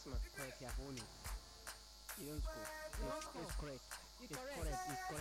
Correct, yeah, Oni. You don't school. You don't It's school. correct. You It's correct. correct. It's correct.